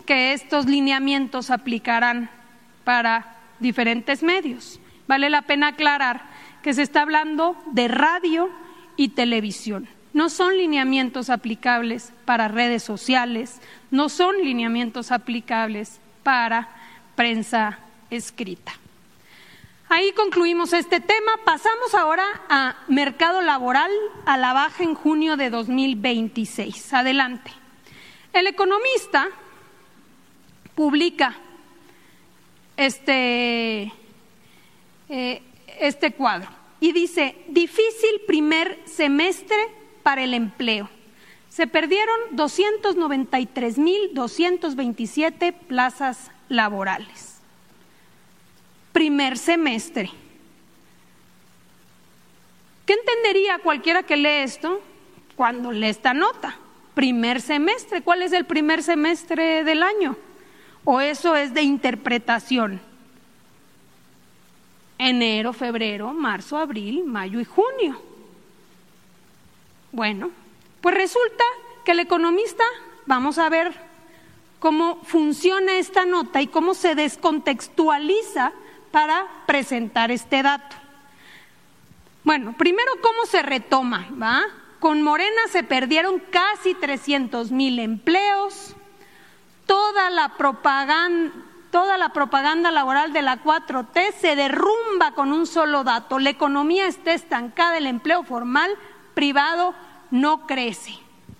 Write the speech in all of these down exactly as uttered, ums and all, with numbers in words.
que estos lineamientos aplicarán para diferentes medios. Vale la pena aclarar que se está hablando de radio y televisión. No son lineamientos aplicables para redes sociales, no son lineamientos aplicables para prensa escrita. Ahí concluimos este tema. Pasamos ahora a mercado laboral a la baja en junio de dos mil veintiséis. Adelante. El Economista publica este, eh, este cuadro y dice: difícil primer semestre para el empleo. Se perdieron doscientos noventa y tres mil doscientos veintisiete plazas laborales. Primer semestre. ¿Qué entendería cualquiera que lee esto cuando lee esta nota? Primer semestre. ¿Cuál es el primer semestre del año? ¿O eso es de interpretación? Enero, febrero, marzo, abril, mayo y junio. Bueno, pues resulta que el Economista, vamos a ver cómo funciona esta nota y cómo se descontextualiza para presentar este dato. Bueno, primero, ¿cómo se retoma? ¿Va? Con Morena se perdieron casi trescientos mil empleos, toda la propaganda, toda la propaganda laboral de la cuatro T se derrumba con un solo dato: la economía está estancada, el empleo formal privado no crece.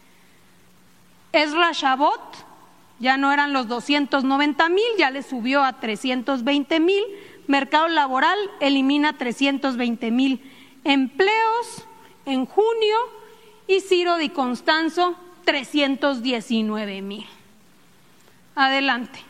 Ezra Shabot, ya no eran los doscientos noventa mil, ya le subió a trescientos veinte mil. Mercado laboral elimina trescientos veinte mil empleos en junio y Ciro Di Constanzo trescientos diecinueve mil. Adelante.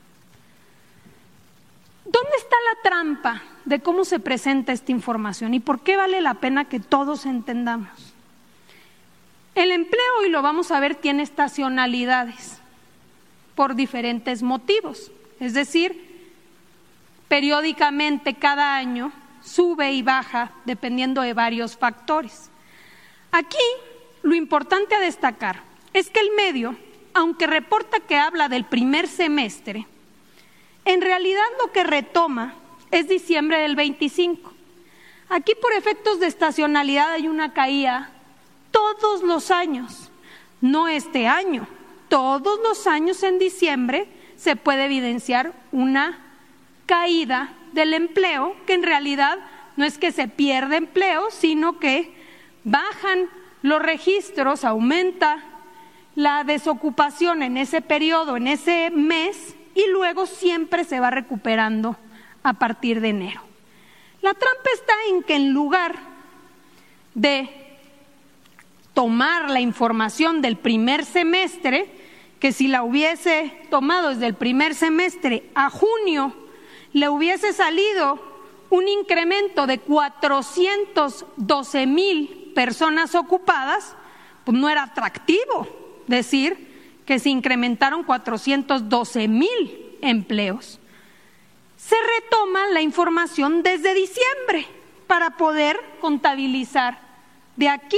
¿Dónde está la trampa de cómo se presenta esta información y por qué vale la pena que todos entendamos? El empleo, y lo vamos a ver, tiene estacionalidades por diferentes motivos, es decir, periódicamente cada año sube y baja dependiendo de varios factores. Aquí lo importante a destacar es que el medio, aunque reporta que habla del primer semestre, en realidad lo que retoma es diciembre del veinticinco. Aquí, por efectos de estacionalidad, hay una caída todos los años, no este año. Todos los años en diciembre se puede evidenciar una caída del empleo, que en realidad no es que se pierda empleo, sino que bajan los registros, aumenta la desocupación en ese periodo, en ese mes, y luego siempre se va recuperando a partir de enero. La trampa está en que en lugar de tomar la información del primer semestre, que si la hubiese tomado desde el primer semestre a junio, le hubiese salido un incremento de cuatrocientos doce mil personas ocupadas, pues no era atractivo decir que se incrementaron cuatrocientos doce mil empleos. Se retoma la información desde diciembre para poder contabilizar de aquí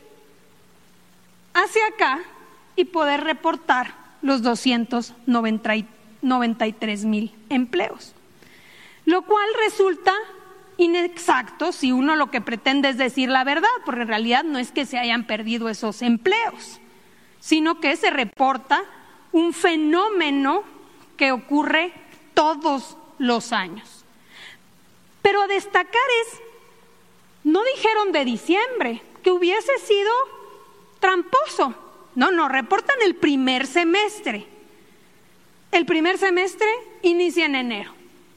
hacia acá y poder reportar los doscientos noventa y tres mil empleos. Lo cual resulta inexacto si uno lo que pretende es decir la verdad, porque en realidad no es que se hayan perdido esos empleos, sino que se reporta un fenómeno que ocurre todos los años. Pero a destacar es, no dijeron de diciembre, que hubiese sido tramposo. No, no, reportan el primer semestre. El primer semestre inicia en enero.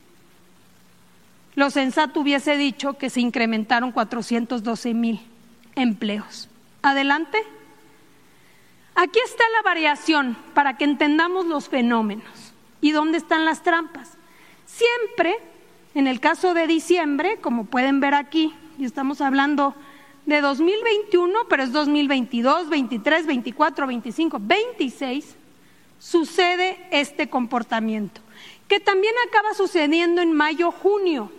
Lo sensato hubiese dicho que se incrementaron cuatrocientos doce mil empleos. Adelante. Aquí está la variación para que entendamos los fenómenos. ¿Y dónde están las trampas? Siempre, en el caso de diciembre, como pueden ver aquí, y estamos hablando de dos mil veintiuno, pero es dos mil veintidós, veintitrés, veinticuatro, veinticinco, veintiséis, sucede este comportamiento, que también acaba sucediendo en mayo, junio.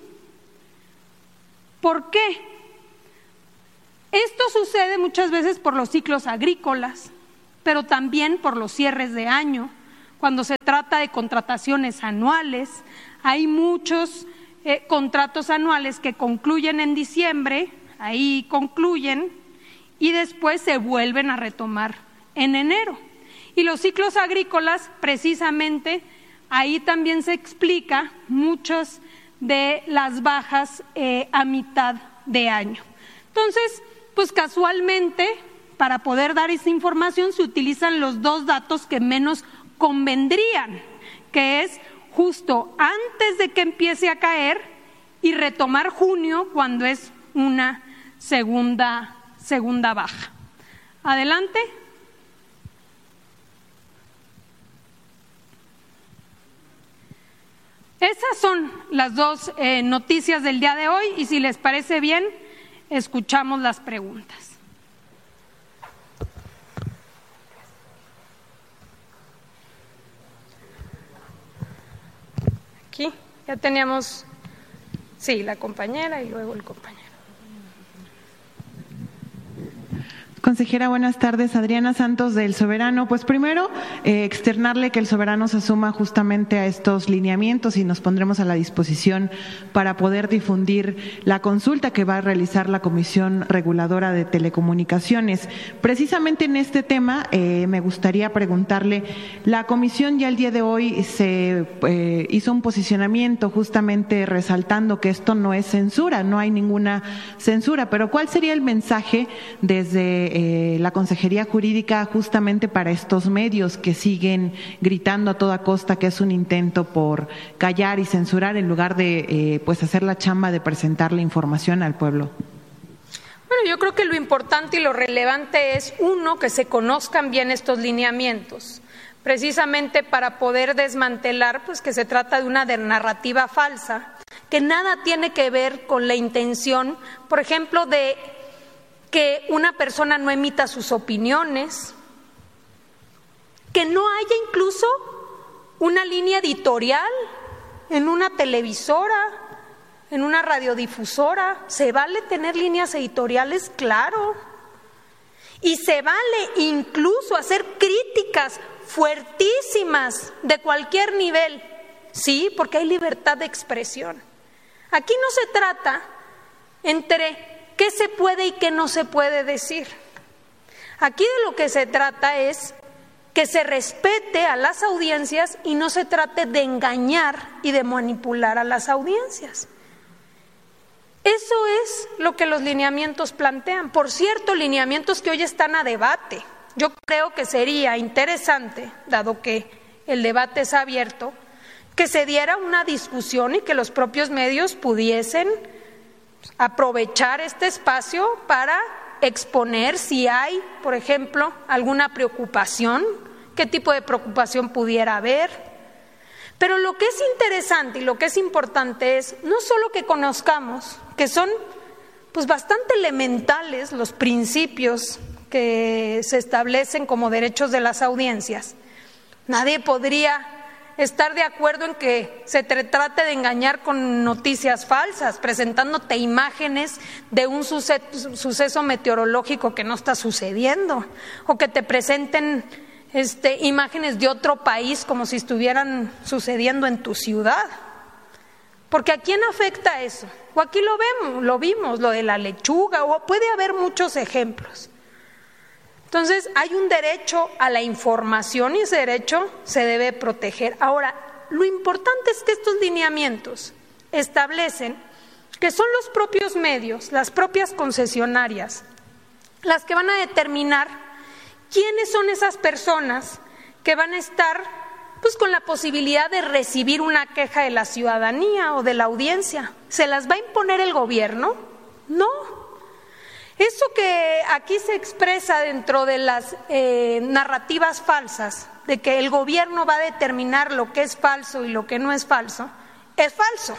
¿Por qué? Esto sucede muchas veces por los ciclos agrícolas, pero también por los cierres de año, cuando se trata de contrataciones anuales. Hay muchos eh, contratos anuales que concluyen en diciembre, ahí concluyen y después se vuelven a retomar en enero. Y los ciclos agrícolas, precisamente, ahí también se explica muchas de las bajas eh, a mitad de año. Entonces, pues casualmente, para poder dar esa información se utilizan los dos datos que menos convendrían, que es justo antes de que empiece a caer y retomar junio cuando es una segunda, segunda baja. Adelante. Esas son las dos eh, noticias del día de hoy y si les parece bien, escuchamos las preguntas. Aquí ya teníamos, sí, la compañera y luego el compañero. Consejera, buenas tardes. Adriana Santos del Soberano. Pues primero, eh, externarle que el Soberano se suma justamente a estos lineamientos y nos pondremos a la disposición para poder difundir la consulta que va a realizar la Comisión Reguladora de Telecomunicaciones. Precisamente en este tema, eh, me gustaría preguntarle, la Comisión ya el día de hoy se eh, hizo un posicionamiento justamente resaltando que esto no es censura, no hay ninguna censura, pero ¿cuál sería el mensaje desde Eh, la Consejería Jurídica justamente para estos medios que siguen gritando a toda costa que es un intento por callar y censurar en lugar de eh, pues hacer la chamba de presentar la información al pueblo? Bueno, yo creo que lo importante y lo relevante es, uno, que se conozcan bien estos lineamientos, precisamente para poder desmantelar pues que se trata de una narrativa falsa, que nada tiene que ver con la intención, por ejemplo, de que una persona no emita sus opiniones, que no haya incluso una línea editorial en una televisora, en una radiodifusora. Se vale tener líneas editoriales, claro, y se vale incluso hacer críticas fuertísimas de cualquier nivel, sí, porque hay libertad de expresión. Aquí no se trata entre ¿qué se puede y qué no se puede decir? Aquí de lo que se trata es que se respete a las audiencias y no se trate de engañar y de manipular a las audiencias. Eso es lo que los lineamientos plantean. Por cierto, lineamientos que hoy están a debate. Yo creo que sería interesante, dado que el debate es abierto, que se diera una discusión y que los propios medios pudiesen aprovechar este espacio para exponer si hay, por ejemplo, alguna preocupación, qué tipo de preocupación pudiera haber. Pero lo que es interesante y lo que es importante es no solo que conozcamos, que son pues bastante elementales los principios que se establecen como derechos de las audiencias. Nadie podría estar de acuerdo en que se te trate de engañar con noticias falsas, presentándote imágenes de un suceso, suceso meteorológico que no está sucediendo, o que te presenten este, imágenes de otro país como si estuvieran sucediendo en tu ciudad. Porque ¿a quién afecta eso? O aquí lo vemos, lo vimos, lo de la lechuga, o puede haber muchos ejemplos. Entonces, hay un derecho a la información y ese derecho se debe proteger. Ahora, lo importante es que estos lineamientos establecen que son los propios medios, las propias concesionarias, las que van a determinar quiénes son esas personas que van a estar pues con la posibilidad de recibir una queja de la ciudadanía o de la audiencia. ¿Se las va a imponer el gobierno? No. Eso que aquí se expresa dentro de las eh, narrativas falsas, de que el gobierno va a determinar lo que es falso y lo que no es falso, es falso,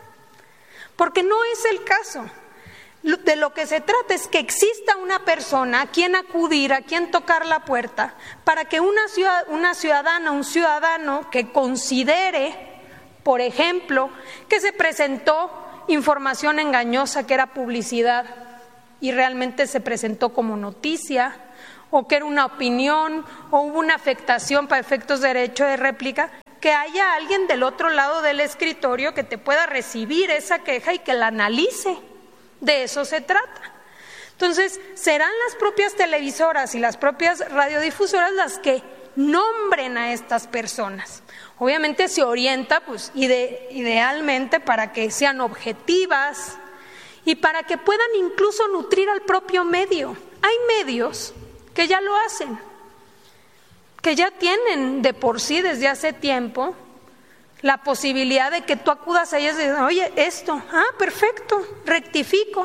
porque no es el caso. De lo que se trata es que exista una persona a quien acudir, a quien tocar la puerta, para que una, ciudad, una ciudadana, un ciudadano que considere, por ejemplo, que se presentó información engañosa, que era publicidad, y realmente se presentó como noticia, o que era una opinión, o hubo una afectación para efectos de derecho de réplica, que haya alguien del otro lado del escritorio que te pueda recibir esa queja y que la analice. De eso se trata. Entonces, serán las propias televisoras y las propias radiodifusoras las que nombren a estas personas. Obviamente se orienta, pues, ide- idealmente para que sean objetivas y para que puedan incluso nutrir al propio medio. Hay medios que ya lo hacen, que ya tienen de por sí desde hace tiempo la posibilidad de que tú acudas a ellos y digas, oye, esto, ah, perfecto, rectifico.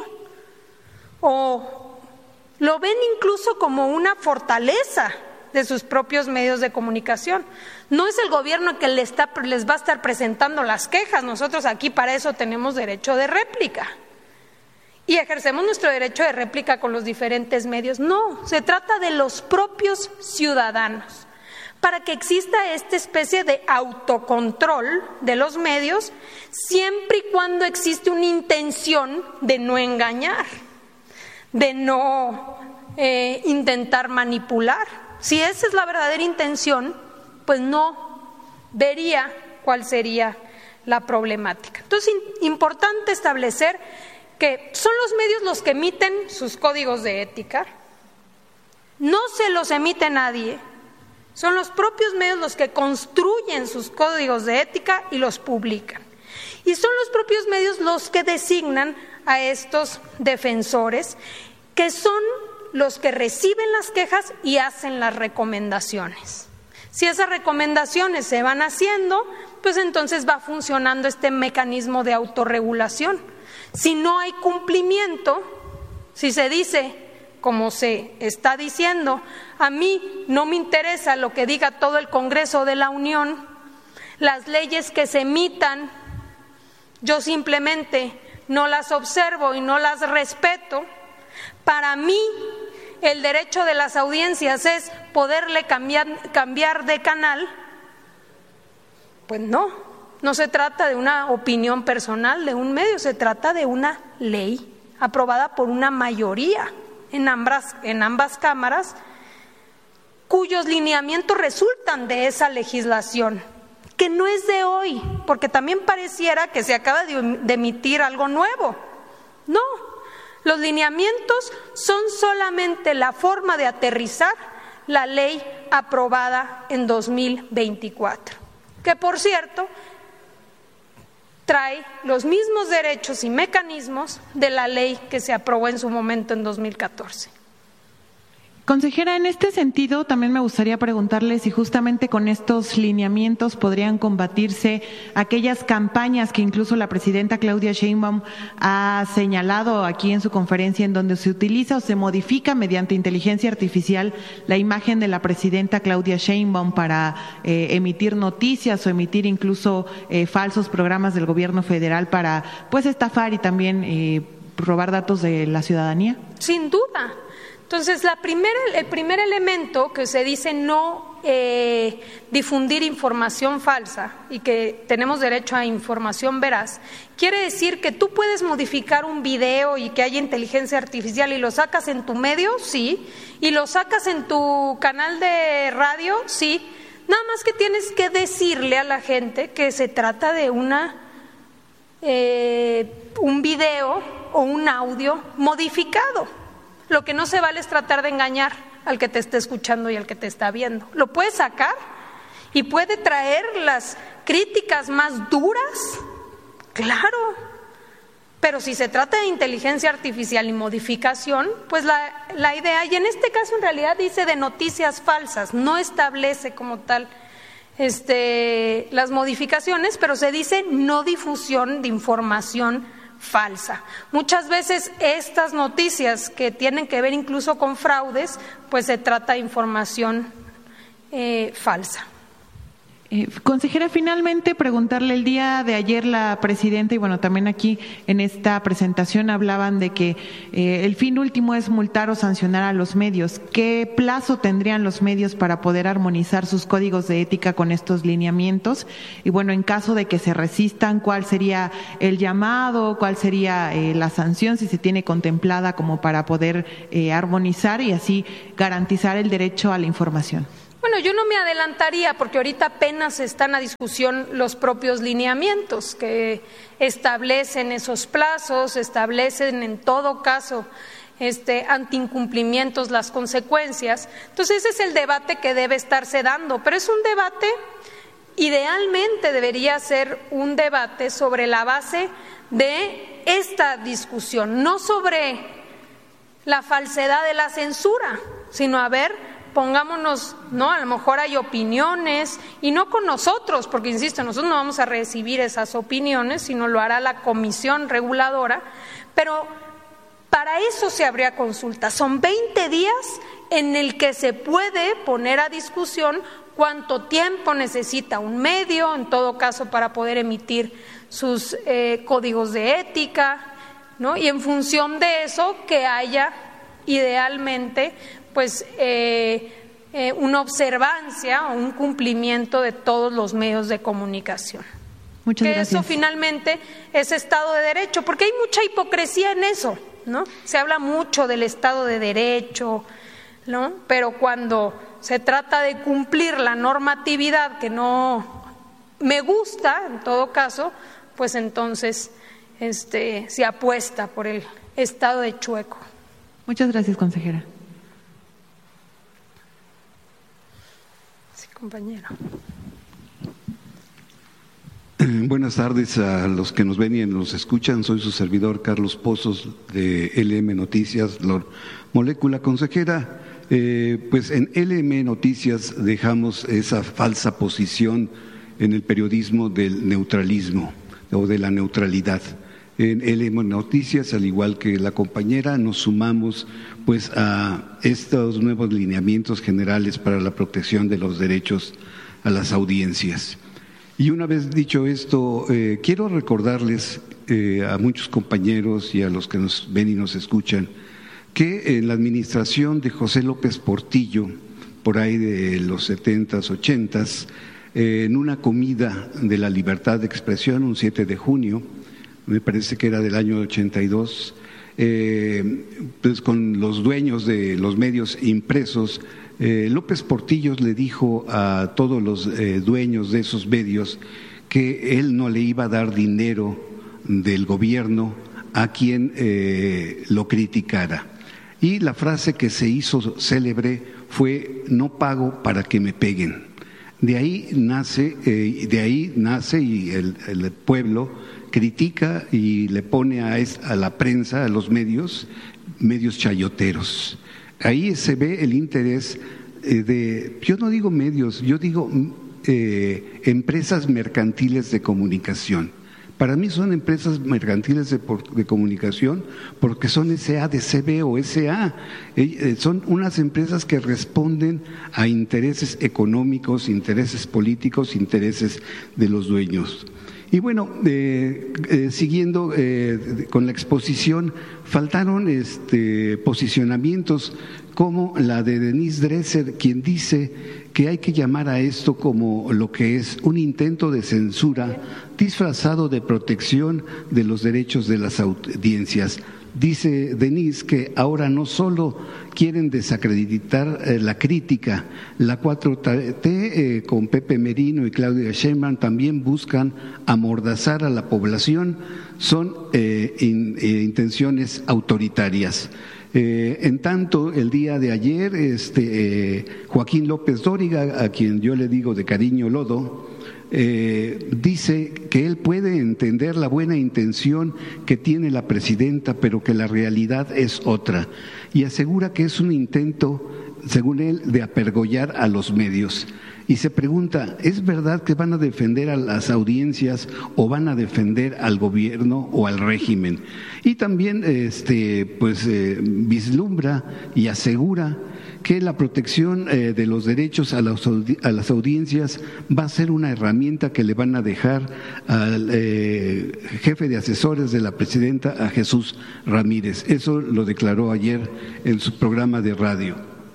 O lo ven incluso como una fortaleza de sus propios medios de comunicación. No es el gobierno que les, está, les va a estar presentando las quejas, nosotros aquí para eso tenemos derecho de réplica y ejercemos nuestro derecho de réplica con los diferentes medios. No, se trata de los propios ciudadanos, para que exista esta especie de autocontrol de los medios, siempre y cuando existe una intención de no engañar, de no eh, intentar manipular. Si esa es la verdadera intención, pues no vería cuál sería la problemática. Entonces, importante establecer que son los medios los que emiten sus códigos de ética, no se los emite nadie, son los propios medios los que construyen sus códigos de ética y los publican. Y son los propios medios los que designan a estos defensores, que son los que reciben las quejas y hacen las recomendaciones. Si esas recomendaciones se van haciendo, pues entonces va funcionando este mecanismo de autorregulación. Si no hay cumplimiento, si se dice, como se está diciendo, a mí no me interesa lo que diga todo el Congreso de la Unión, las leyes que se emitan, yo simplemente no las observo y no las respeto. Para mí, el derecho de las audiencias es poderle cambiar, cambiar de canal. Pues no, no se trata de una opinión personal de un medio, se trata de una ley aprobada por una mayoría en ambas, en ambas cámaras, cuyos lineamientos resultan de esa legislación, que no es de hoy, porque también pareciera que se acaba de, de emitir algo nuevo. No, los lineamientos son solamente la forma de aterrizar la ley aprobada en dos mil veinticuatro, que por cierto trae los mismos derechos y mecanismos de la ley que se aprobó en su momento en dos mil catorce. Consejera, en este sentido también me gustaría preguntarle si justamente con estos lineamientos podrían combatirse aquellas campañas que incluso la presidenta Claudia Sheinbaum ha señalado aquí en su conferencia, en donde se utiliza o se modifica mediante inteligencia artificial la imagen de la presidenta Claudia Sheinbaum para eh, emitir noticias o emitir incluso eh, falsos programas del gobierno federal para pues estafar y también eh, robar datos de la ciudadanía. Sin duda. Entonces, la primera, el primer elemento que se dice no eh, difundir información falsa y que tenemos derecho a información veraz, quiere decir que tú puedes modificar un video y que haya inteligencia artificial y lo sacas en tu medio, sí, y lo sacas en tu canal de radio, sí, nada más que tienes que decirle a la gente que se trata de una eh, un video o un audio modificado. Lo que no se vale es tratar de engañar al que te está escuchando y al que te está viendo. Lo puedes sacar y puede traer las críticas más duras, claro, pero si se trata de inteligencia artificial y modificación, pues la, la idea, y en este caso en realidad dice de noticias falsas, no establece como tal este, las modificaciones, pero se dice no difusión de información falsa. Muchas veces estas noticias que tienen que ver incluso con fraudes, pues se trata de información eh, falsa. Eh, consejera, finalmente preguntarle, el día de ayer la presidenta y bueno, también aquí en esta presentación hablaban de que eh, el fin último es multar o sancionar a los medios. ¿Qué plazo tendrían los medios para poder armonizar sus códigos de ética con estos lineamientos? Y bueno, en caso de que se resistan, ¿cuál sería el llamado? ¿Cuál sería eh, la sanción, si se tiene contemplada, como para poder eh, armonizar y así garantizar el derecho a la información? Bueno, yo no me adelantaría porque ahorita apenas están a discusión los propios lineamientos que establecen esos plazos, establecen en todo caso este, ante incumplimientos las consecuencias. Entonces ese es el debate que debe estarse dando, pero es un debate, idealmente debería ser un debate sobre la base de esta discusión, no sobre la falsedad de la censura, sino a ver, pongámonos, ¿no? A lo mejor hay opiniones, y no con nosotros, porque insisto, nosotros no vamos a recibir esas opiniones, sino lo hará la comisión reguladora, pero para eso se habría consulta. Son veinte días en el que se puede poner a discusión cuánto tiempo necesita un medio, en todo caso, para poder emitir sus eh, códigos de ética, ¿no? Y en función de eso, que haya idealmente pues eh, eh, una observancia o un cumplimiento de todos los medios de comunicación. Muchas que gracias. Eso finalmente es Estado de Derecho, porque hay mucha hipocresía en eso, ¿no? Se habla mucho del Estado de Derecho, ¿no? Pero cuando se trata de cumplir la normatividad que no me gusta, en todo caso, pues entonces este, se apuesta por el Estado de chueco. Muchas gracias, consejera. Compañero. Buenas tardes a los que nos ven y nos escuchan. Soy su servidor Carlos Pozos de L M Noticias, Lor Molécula. Consejera, eh, pues en L M Noticias dejamos esa falsa posición en el periodismo del neutralismo o de la neutralidad. En L M Noticias, al igual que la compañera, nos sumamos pues a estos nuevos lineamientos generales para la protección de los derechos a las audiencias. Y una vez dicho esto, eh, quiero recordarles eh, a muchos compañeros y a los que nos ven y nos escuchan que en la administración de José López Portillo, por ahí de los setentas, ochentas, eh, en una comida de la libertad de expresión, un siete de junio, me parece que era del año ochenta y dos, eh, pues con los dueños de los medios impresos, eh, López Portillo le dijo a todos los eh, dueños de esos medios que él no le iba a dar dinero del gobierno a quien eh, lo criticara. Y la frase que se hizo célebre fue: no pago para que me peguen. De ahí nace, eh, de ahí nace y el, el pueblo critica y le pone a, a la prensa, a los medios, medios chayoteros. Ahí se ve el interés eh, de, yo no digo medios, yo digo eh, empresas mercantiles de comunicación. Para mí son empresas mercantiles de, de comunicación porque son S A de C B o S A. Eh, son unas empresas que responden a intereses económicos, intereses políticos, intereses de los dueños. Y bueno, eh, eh, siguiendo eh, con la exposición, faltaron este, posicionamientos como la de Denise Dresser, quien dice que hay que llamar a esto como lo que es un intento de censura disfrazado de protección de los derechos de las audiencias. Dice Denise que ahora no solo quieren desacreditar eh, la crítica, la cuatro T eh, con Pepe Merino y Claudia Sheinbaum también buscan amordazar a la población, son eh, in, eh, intenciones autoritarias. Eh, en tanto, el día de ayer, este, eh, Joaquín López Dóriga, a quien yo le digo de cariño Lodo, Eh, dice que él puede entender la buena intención que tiene la presidenta, pero que la realidad es otra, y asegura que es un intento, según él, de apergollar a los medios. y se pregunta, ¿es verdad que van a defender a las audiencias o van a defender al gobierno o al régimen? Y también este, pues, eh, vislumbra y asegura que la protección eh, de los derechos a las, a las audiencias va a ser una herramienta que le van a dejar al eh, jefe de asesores de la presidenta, a Jesús Ramírez. Eso lo declaró ayer en su programa de radio.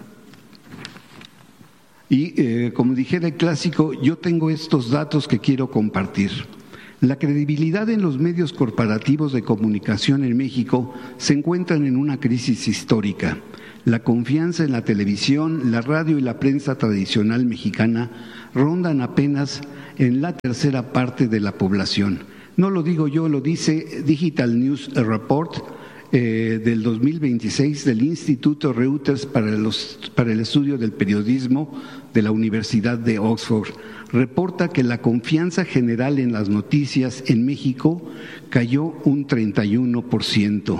Y eh, como dijera el clásico, yo tengo estos datos que quiero compartir. La credibilidad en los medios corporativos de comunicación en México se encuentran en una crisis histórica. La confianza en la televisión, la radio y la prensa tradicional mexicana rondan apenas en la tercera parte de la población. No lo digo yo, lo dice Digital News Report eh, del dos mil veintiséis del Instituto Reuters para, los, para el Estudio del Periodismo de la Universidad de Oxford. Reporta que la confianza general en las noticias en México cayó un treinta y uno por ciento.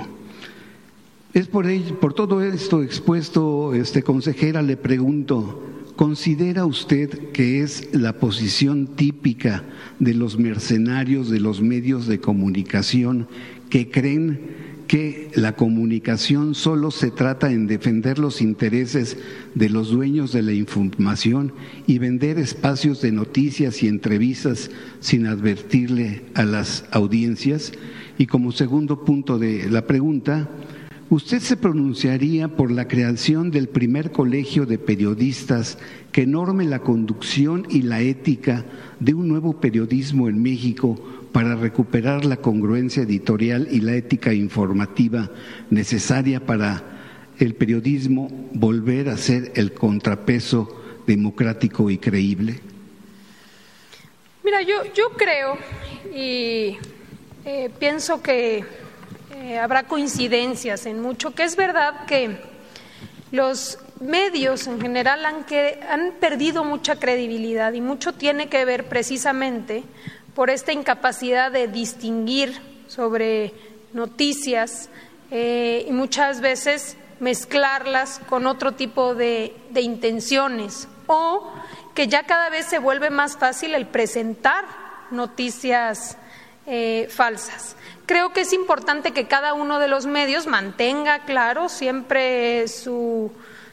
Es por, ello, por todo esto expuesto, este, consejera, le pregunto, ¿considera usted que es la posición típica de los mercenarios de los medios de comunicación que creen que la comunicación solo se trata en defender los intereses de los dueños de la información y vender espacios de noticias y entrevistas sin advertirle a las audiencias? Y como segundo punto de la pregunta, ¿usted se pronunciaría por la creación del primer colegio de periodistas que norme la conducción y la ética de un nuevo periodismo en México para recuperar la congruencia editorial y la ética informativa necesaria para el periodismo volver a ser el contrapeso democrático y creíble? Mira, yo, yo creo y eh, pienso que Eh, habrá coincidencias en mucho, que es verdad que los medios en general han, que, han perdido mucha credibilidad y mucho tiene que ver precisamente por esta incapacidad de distinguir sobre noticias eh, y muchas veces mezclarlas con otro tipo de, de intenciones, o que ya cada vez se vuelve más fácil el presentar noticias eh, falsas. Creo que es importante que cada uno de los medios mantenga claro siempre su,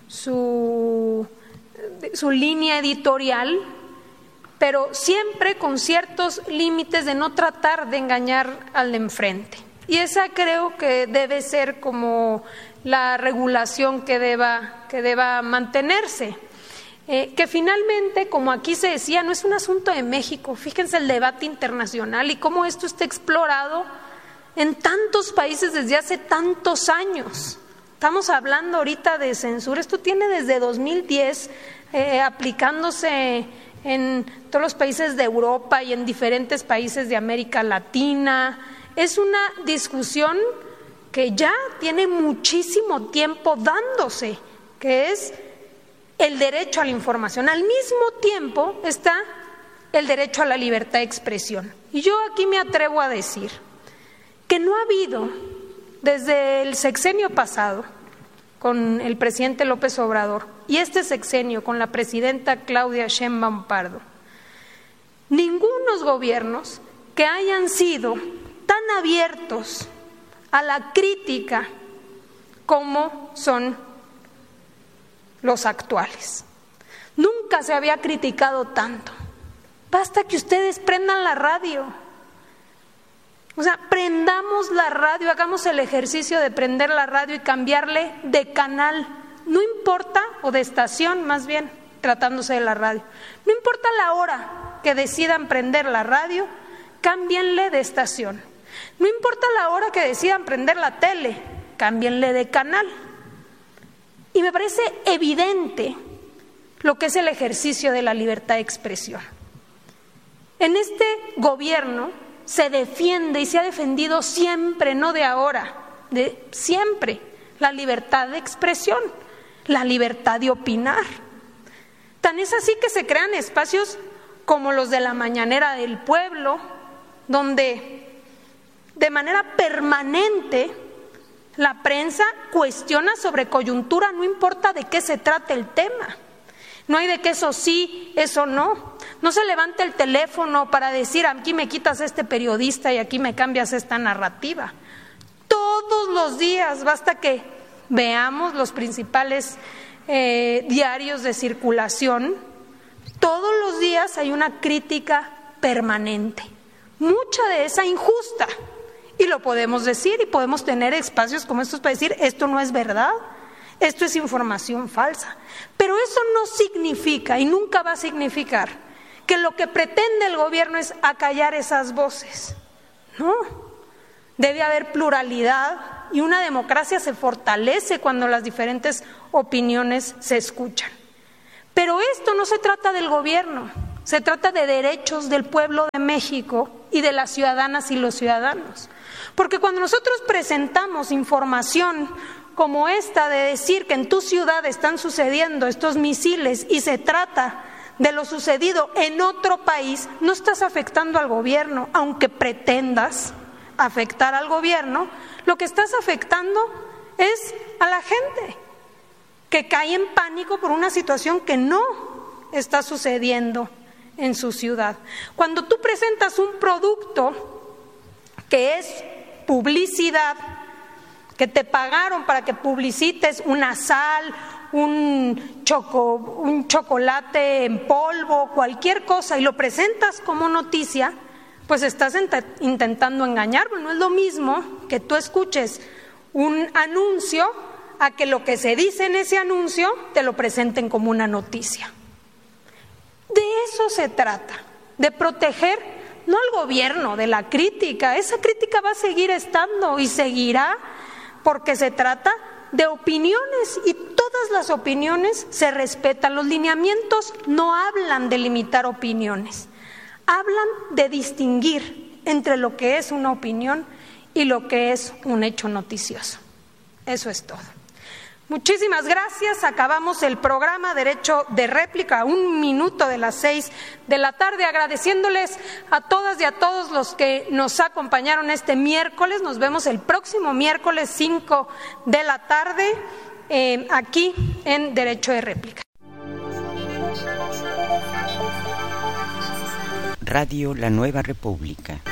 su, su línea editorial, pero siempre con ciertos límites de no tratar de engañar al de enfrente. Y esa creo que debe ser como la regulación que deba, que deba mantenerse. Eh, que finalmente, como aquí se decía, no es un asunto de México. Fíjense el debate internacional y cómo esto está explorado en tantos países desde hace tantos años. Estamos hablando ahorita de censura, esto tiene desde dos mil diez eh, aplicándose en todos los países de Europa y en diferentes países de América Latina. Es una discusión que ya tiene muchísimo tiempo dándose, que es el derecho a la información. Al mismo tiempo está el derecho a la libertad de expresión. Y yo aquí me atrevo a decir que no ha habido, desde el sexenio pasado, con el presidente López Obrador, y este sexenio con la presidenta Claudia Sheinbaum Pardo, ningunos gobiernos que hayan sido tan abiertos a la crítica como son los actuales. Nunca se había criticado tanto. Basta que ustedes prendan la radio. O sea, prendamos la radio, hagamos el ejercicio de prender la radio y cambiarle de canal, no importa, o de estación más bien, tratándose de la radio. No importa la hora que decidan prender la radio, cámbienle de estación. No importa la hora que decidan prender la tele, cámbienle de canal. Y me parece evidente lo que es el ejercicio de la libertad de expresión. En este gobierno se defiende y se ha defendido siempre, no de ahora, de siempre, la libertad de expresión, la libertad de opinar. Tan es así que se crean espacios como los de la Mañanera del Pueblo, donde de manera permanente la prensa cuestiona sobre coyuntura, no importa de qué se trate el tema. No hay de que eso sí, eso no. No se levanta el teléfono para decir aquí me quitas este periodista y aquí me cambias esta narrativa. Todos los días, basta que veamos los principales eh, diarios de circulación, todos los días hay una crítica permanente, mucha de esa injusta, y lo podemos decir y podemos tener espacios como estos para decir esto no es verdad, esto es información falsa, pero eso no significa y nunca va a significar que lo que pretende el gobierno es acallar esas voces. No, debe haber pluralidad y una democracia se fortalece cuando las diferentes opiniones se escuchan. Pero esto no se trata del gobierno, se trata de derechos del pueblo de México y de las ciudadanas y los ciudadanos. Porque cuando nosotros presentamos información como esta de decir que en tu ciudad están sucediendo estos misiles y se trata de lo sucedido en otro país, no estás afectando al gobierno, aunque pretendas afectar al gobierno, lo que estás afectando es a la gente que cae en pánico por una situación que no está sucediendo en su ciudad. Cuando tú presentas un producto que es publicidad, que te pagaron para que publicites una sal, un, choco, un chocolate en polvo, cualquier cosa, y lo presentas como noticia, pues estás intentando engañar. Bueno, no es lo mismo que tú escuches un anuncio a que lo que se dice en ese anuncio te lo presenten como una noticia. De eso se trata, de proteger no al gobierno de la crítica. Esa crítica va a seguir estando y seguirá, porque se trata de opiniones y todas las opiniones se respetan. Los lineamientos no hablan de limitar opiniones, hablan de distinguir entre lo que es una opinión y lo que es un hecho noticioso. Eso es todo. Muchísimas gracias. Acabamos el programa Derecho de Réplica a un minuto de las seis de la tarde, agradeciéndoles a todas y a todos los que nos acompañaron este miércoles. Nos vemos el próximo miércoles cinco de la tarde eh, aquí en Derecho de Réplica. Radio La Nueva República.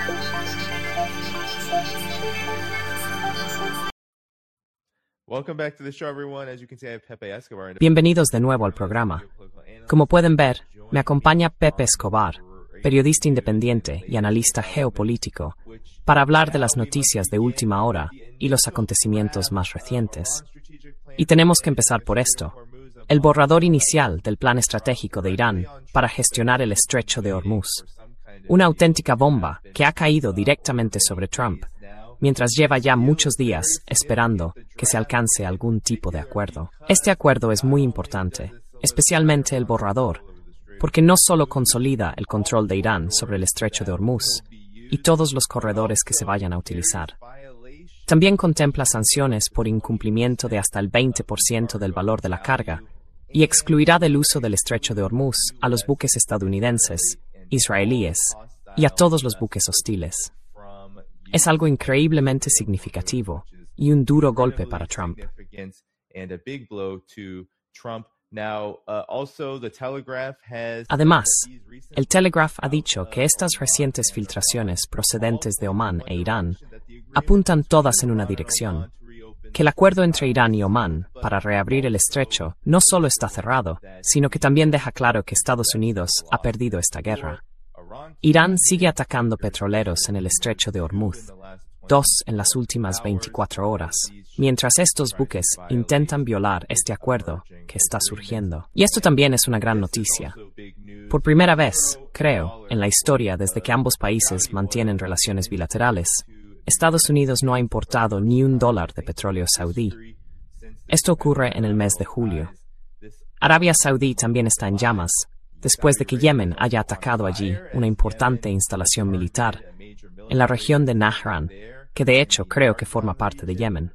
Bienvenidos de nuevo al programa. Como pueden ver, me acompaña Pepe Escobar, periodista independiente y analista geopolítico, para hablar de las noticias de última hora y los acontecimientos más recientes. Y tenemos que empezar por esto: el borrador inicial del plan estratégico de Irán para gestionar el estrecho de Hormuz. Una auténtica bomba que ha caído directamente sobre Trump, mientras lleva ya muchos días esperando que se alcance algún tipo de acuerdo. Este acuerdo es muy importante, especialmente el borrador, porque no solo consolida el control de Irán sobre el estrecho de Hormuz y todos los corredores que se vayan a utilizar. También contempla sanciones por incumplimiento de hasta el veinte por ciento del valor de la carga y excluirá del uso del estrecho de Hormuz a los buques estadounidenses, israelíes y a todos los buques hostiles. Es algo increíblemente significativo y un duro golpe para Trump. Además, el Telegraph ha dicho que estas recientes filtraciones procedentes de Omán e Irán apuntan todas en una dirección: que el acuerdo entre Irán y Omán para reabrir el estrecho no solo está cerrado, sino que también deja claro que Estados Unidos ha perdido esta guerra. Irán sigue atacando petroleros en el estrecho de Hormuz, dos en las últimas veinticuatro horas, mientras estos buques intentan violar este acuerdo que está surgiendo. Y esto también es una gran noticia. Por primera vez, creo, en la historia desde que ambos países mantienen relaciones bilaterales, Estados Unidos no ha importado ni un dólar de petróleo saudí. Esto ocurre en el mes de julio. Arabia Saudí también está en llamas, después de que Yemen haya atacado allí una importante instalación militar en la región de Nahran, que de hecho creo que forma parte de Yemen.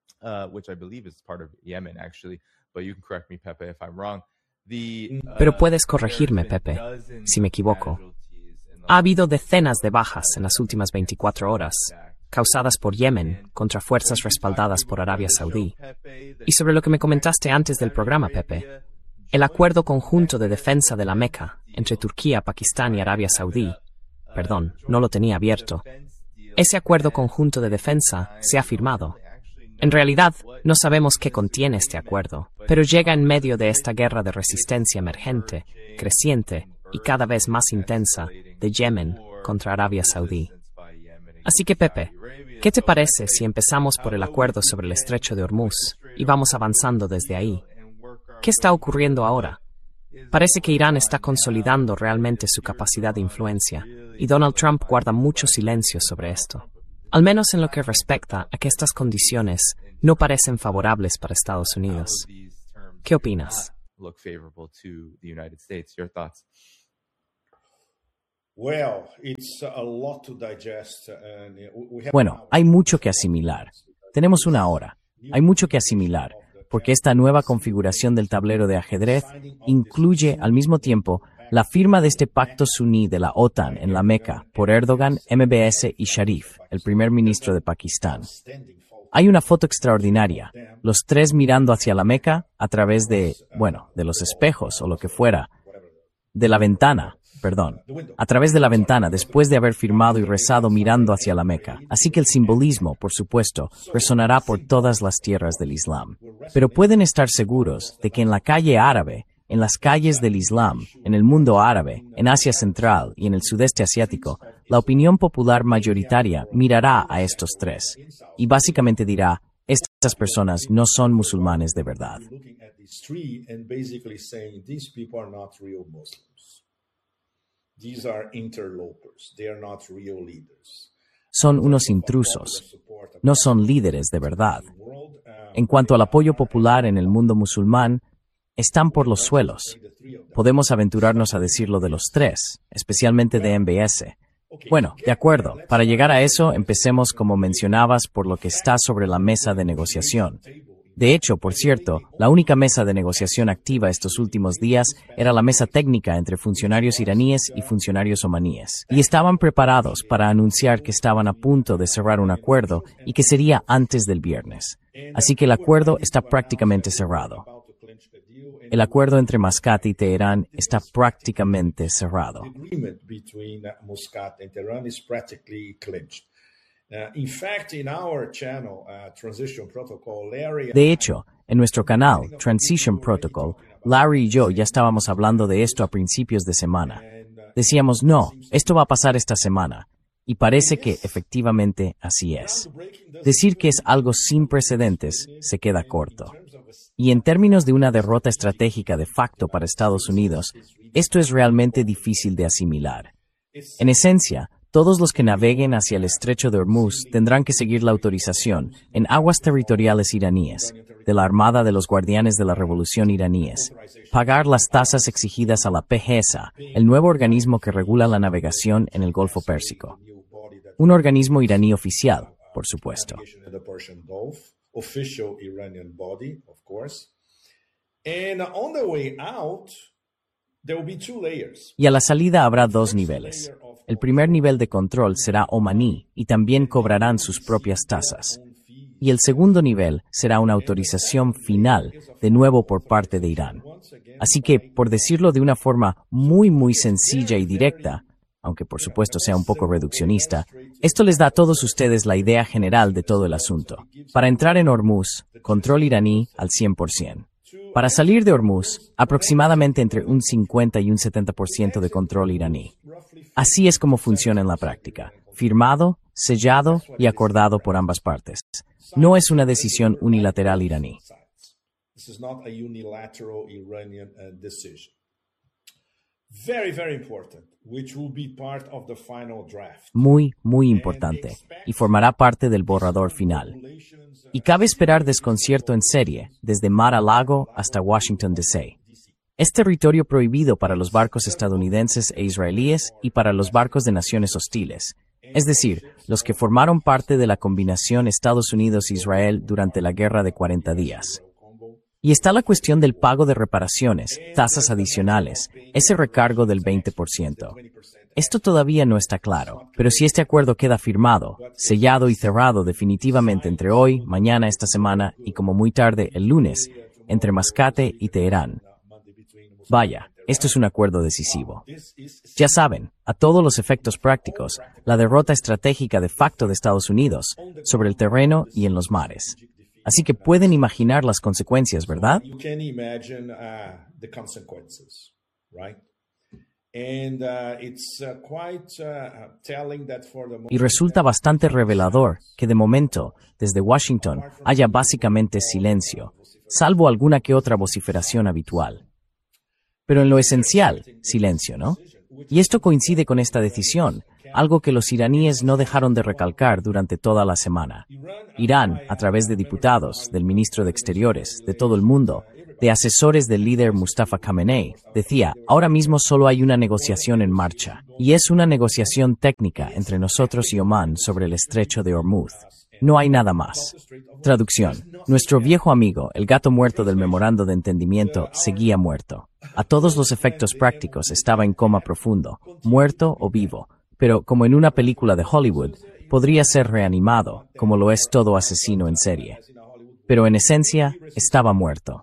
Pero puedes corregirme, Pepe, si me equivoco. Ha habido decenas de bajas en las últimas veinticuatro horas, causadas por Yemen contra fuerzas respaldadas por Arabia Saudí. Y sobre lo que me comentaste antes del programa, Pepe, El Acuerdo Conjunto de Defensa de la Meca entre Turquía, Pakistán y Arabia Saudí, perdón, no lo tenía abierto. Ese Acuerdo Conjunto de Defensa se ha firmado. En realidad, no sabemos qué contiene este acuerdo, pero llega en medio de esta guerra de resistencia emergente, creciente y cada vez más intensa de Yemen contra Arabia Saudí. Así que, Pepe, ¿qué te parece si empezamos por el acuerdo sobre el Estrecho de Hormuz y vamos avanzando desde ahí? ¿Qué está ocurriendo ahora? Parece que Irán está consolidando realmente su capacidad de influencia, y Donald Trump guarda mucho silencio sobre esto. Al menos en lo que respecta a que estas condiciones no parecen favorables para Estados Unidos. ¿Qué opinas? Bueno, hay mucho que asimilar. Tenemos una hora. Hay mucho que asimilar, porque esta nueva configuración del tablero de ajedrez incluye al mismo tiempo la firma de este pacto suní de la OTAN en la Meca por Erdogan, M B S y Sharif, el primer ministro de Pakistán. Hay una foto extraordinaria, los tres mirando hacia la Meca a través de, bueno, de los espejos o lo que fuera, de la ventana, perdón, a través de la ventana después de haber firmado y rezado mirando hacia la Meca. Así que el simbolismo, por supuesto, resonará por todas las tierras del Islam. Pero pueden estar seguros de que en la calle árabe, en las calles del Islam, en el mundo árabe, en Asia Central y en el sudeste asiático, la opinión popular mayoritaria mirará a estos tres y básicamente dirá, estas personas no son musulmanes de verdad. Son unos intrusos, no son líderes de verdad. En cuanto al apoyo popular en el mundo musulmán, están por los suelos. Podemos aventurarnos a decirlo de los tres, especialmente de M B S. Bueno, de acuerdo. Para llegar a eso, empecemos, como mencionabas, por lo que está sobre la mesa de negociación. De hecho, por cierto, la única mesa de negociación activa estos últimos días era la mesa técnica entre funcionarios iraníes y funcionarios omaníes. Y estaban preparados para anunciar que estaban a punto de cerrar un acuerdo y que sería antes del viernes. Así que el acuerdo está prácticamente cerrado. El acuerdo entre Mascate y Teherán está prácticamente cerrado. De hecho, en nuestro canal, Transition Protocol, Larry y yo ya estábamos hablando de esto a principios de semana. Decíamos, no, esto va a pasar esta semana. Y parece que efectivamente así es. Decir que es algo sin precedentes se queda corto. Y en términos de una derrota estratégica de facto para Estados Unidos, esto es realmente difícil de asimilar. En esencia, todos los que naveguen hacia el Estrecho de Hormuz tendrán que seguir la autorización en aguas territoriales iraníes, de la Armada de los Guardianes de la Revolución iraníes, pagar las tasas exigidas a la P G E S A, el nuevo organismo que regula la navegación en el Golfo Pérsico. Un organismo iraní oficial, por supuesto. Y a la salida habrá dos niveles. El primer nivel de control será omaní y también cobrarán sus propias tasas. Y el segundo nivel será una autorización final, de nuevo por parte de Irán. Así que, por decirlo de una forma muy muy sencilla y directa, aunque por supuesto sea un poco reduccionista, esto les da a todos ustedes la idea general de todo el asunto. Para entrar en Hormuz, control iraní al cien por ciento. Para salir de Hormuz, aproximadamente entre un cincuenta y un setenta por ciento de control iraní. Así es como funciona en la práctica. Firmado, sellado y acordado por ambas partes. No es una decisión unilateral iraní. Muy, muy importante, y formará parte del borrador final. Y cabe esperar desconcierto en serie, desde Mar-a-Lago hasta Washington, D C Es territorio prohibido para los barcos estadounidenses e israelíes y para los barcos de naciones hostiles, es decir, los que formaron parte de la combinación Estados Unidos-Israel durante la Guerra de cuarenta días. Y está la cuestión del pago de reparaciones, tasas adicionales, ese recargo del veinte por ciento. Esto todavía no está claro, pero si este acuerdo queda firmado, sellado y cerrado definitivamente entre hoy, mañana, esta semana y como muy tarde el lunes, entre Mascate y Teherán, Vaya, esto es un acuerdo decisivo. Ya saben, a todos los efectos prácticos, la derrota estratégica de facto de Estados Unidos sobre el terreno y en los mares. Así que pueden imaginar las consecuencias, ¿verdad? Y resulta bastante revelador que de momento, desde Washington, haya básicamente silencio, salvo alguna que otra vociferación habitual. Pero en lo esencial, silencio, ¿no? Y esto coincide con esta decisión, algo que los iraníes no dejaron de recalcar durante toda la semana. Irán, a través de diputados, del ministro de Exteriores, de todo el mundo, de asesores del líder Mustafa Khamenei, decía, ahora mismo solo hay una negociación en marcha, y es una negociación técnica entre nosotros y Omán sobre el estrecho de Hormuz. No hay nada más. Traducción. Nuestro viejo amigo, el gato muerto del memorando de entendimiento, seguía muerto. A todos los efectos prácticos estaba en coma profundo, muerto o vivo, pero como en una película de Hollywood, podría ser reanimado, como lo es todo asesino en serie. Pero en esencia, estaba muerto.